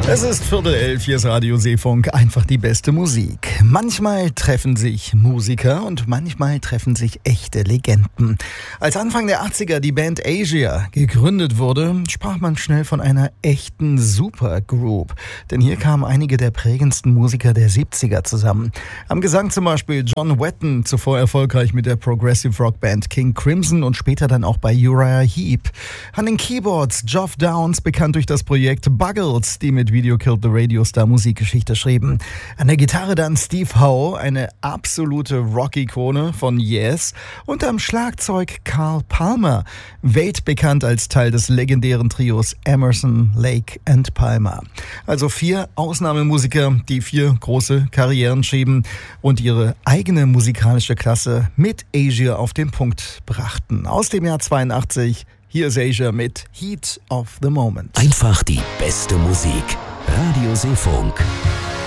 Es ist 10:45, hier ist Radio Seefunk, einfach die beste Musik. Manchmal treffen sich Musiker und manchmal treffen sich echte Legenden. Als Anfang der 80er die Band Asia gegründet wurde, sprach man schnell von einer echten Supergroup. Denn hier kamen einige der prägendsten Musiker der 70er zusammen. Am Gesang zum Beispiel John Wetton, zuvor erfolgreich mit der Progressive Rock Band King Crimson und später dann auch bei Uriah Heep. An den Keyboards Geoff Downes, bekannt durch das Projekt Buggles, die mit Video Killed the Radio Star Musikgeschichte schrieben. An der Gitarre dann Steve Howe, eine absolute Rock-Ikone von Yes. Und am Schlagzeug Carl Palmer, weltbekannt als Teil des legendären Trios Emerson, Lake and Palmer. Also 4 Ausnahmemusiker, die 4 große Karrieren schrieben und ihre eigene musikalische Klasse mit Asia auf den Punkt brachten. Aus dem Jahr 82, hier ist Asia mit Heat of the Moment. Einfach die beste Musik. Radio Seefunk.